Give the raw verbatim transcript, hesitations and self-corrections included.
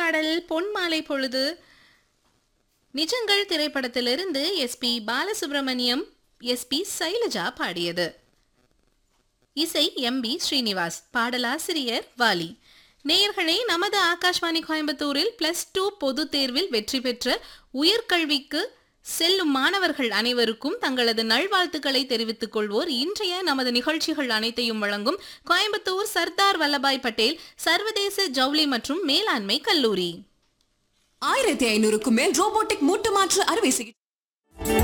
பாடல் பொன் மாலை பொழுது நிஜங்கள் திரைப்படத்திலிருந்து S B Balasubramaniam S B Shailaja பாடியது. இசை எம் பி ஸ்ரீனிவாஸ், பாடலாசிரியர் வாலி. நேயர்களே, நமது ஆகாஷ்வாணி கோயம்புத்தூரில் பிளஸ் டூ பொது தேர்வில் வெற்றி பெற்ற உயர்கல்விக்கு செல்லும் மாணவர்கள் அனைவருக்கும் தங்களது நல்வாழ்த்துக்களை தெரிவித்துக் கொள்வோர் இன்றைய நமது நிகழ்ச்சிகள் அனைத்தையும் வழங்கும் கோயம்புத்தூர் சர்தார் வல்லபாய் பட்டேல் சர்வதேச ஜவுளி மற்றும் மேலாண்மை கல்லூரி. ஆயிரத்தி ஐநூறுக்கும் மேல் ரோபோட்டிக் மூட்டு மாற்று அறுவை சிகிச்சை